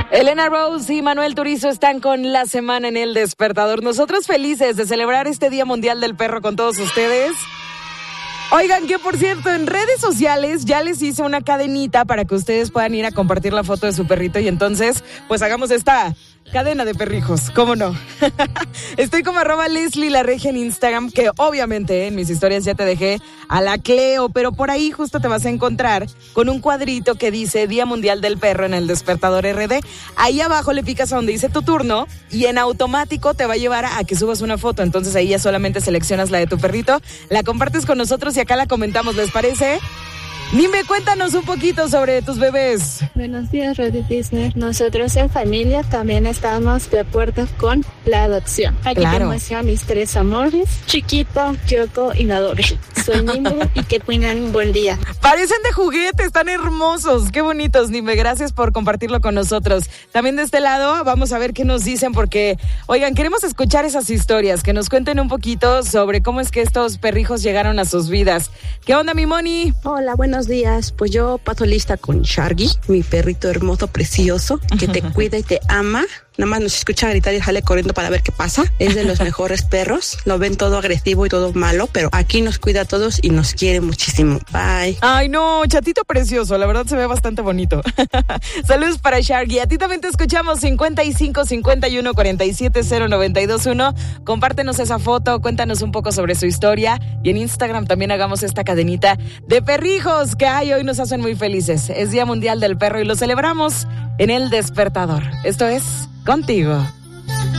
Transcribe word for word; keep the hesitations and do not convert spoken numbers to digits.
Elena Rose y Manuel Turizo están con La Semana en El Despertador. Nosotros felices de celebrar este Día Mundial del Perro con todos ustedes. Oigan, que por cierto, en redes sociales ya les hice una cadenita para que ustedes puedan ir a compartir la foto de su perrito y entonces, pues hagamos esta cadena de perrijos, ¿cómo no? Estoy como arroba Leslie la Regia en Instagram, que obviamente en mis historias ya te dejé a la Cleo, pero por ahí justo te vas a encontrar con un cuadrito que dice Día Mundial del Perro en El Despertador R D. Ahí abajo le picas a donde dice tu turno y en automático te va a llevar a que subas una foto. Entonces ahí ya solamente seleccionas la de tu perrito, la compartes con nosotros y acá la comentamos, ¿les parece? Dime, cuéntanos un poquito sobre tus bebés. Buenos días, Radio Disney. Nosotros en familia también estamos de acuerdo con la adopción. Aquí Claro. tenemos a mis tres amores, Chiquito, Kyoko y Nadore. Soy Nimbe y que tengan un buen día. Parecen de juguete, están hermosos, qué bonitos, Nimbe, gracias por compartirlo con nosotros. También de este lado vamos a ver qué nos dicen porque, oigan, queremos escuchar esas historias, que nos cuenten un poquito sobre cómo es que estos perrijos llegaron a sus vidas. ¿Qué onda, mi Moni? Hola, buenos días. Pues yo paso lista con Sharky, mi perrito hermoso, precioso, que te cuida y te ama. Nada más nos escucha gritar y sale corriendo para ver qué pasa. Es de los mejores perros. Lo ven todo agresivo y todo malo, pero aquí nos cuida a todos y nos quiere muchísimo. Bye. Ay, no, chatito precioso, la verdad se ve bastante bonito. Saludos para Sharky. A ti también te escuchamos cincuenta y cinco, cincuenta y uno, cuarenta y siete, cero noventa y dos uno. Compártenos esa foto, cuéntanos un poco sobre su historia y en Instagram también hagamos esta cadenita de perrijos que hay hoy nos hacen muy felices. Es Día Mundial del Perro y lo celebramos en El Despertador. Esto es Contigo.